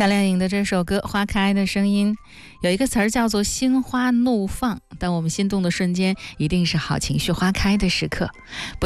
夏令营的这首歌《花开的声音》有一个词儿叫做心花怒放，当我们心动的瞬间，一定是好情绪花开的时刻。